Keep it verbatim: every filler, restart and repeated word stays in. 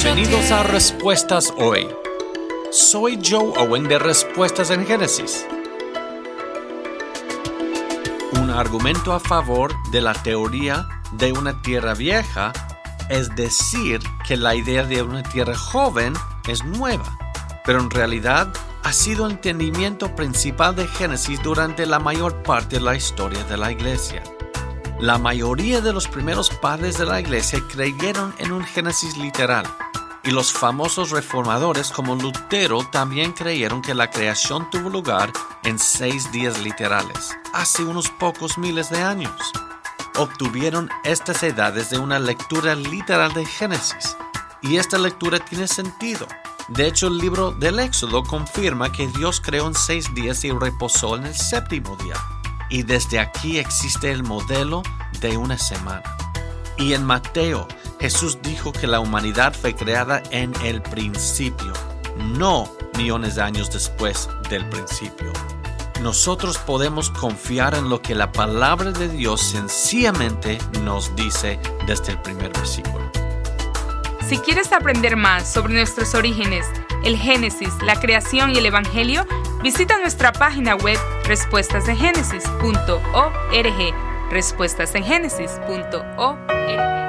Bienvenidos a Respuestas Hoy. Soy Joe Owen de Respuestas en Génesis. Un argumento a favor de la teoría de una tierra vieja es decir que la idea de una tierra joven es nueva, pero en realidad ha sido el entendimiento principal de Génesis durante la mayor parte de la historia de la Iglesia. La mayoría de los primeros padres de la Iglesia creyeron en un Génesis literal, y los famosos reformadores como Lutero también creyeron que la creación tuvo lugar en seis días literales, hace unos pocos miles de años. Obtuvieron estas edades de una lectura literal de Génesis, y esta lectura tiene sentido. De hecho, el libro del Éxodo confirma que Dios creó en seis días y reposó en el séptimo día. Y desde aquí existe el modelo de una semana. Y en Mateo, Jesús dijo que la humanidad fue creada en el principio, no millones de años después del principio. Nosotros podemos confiar en lo que la palabra de Dios sencillamente nos dice desde el primer versículo. Si quieres aprender más sobre nuestros orígenes, el Génesis, la creación y el Evangelio, visita nuestra página web respuestas en génesis punto org, respuestas en génesis punto org.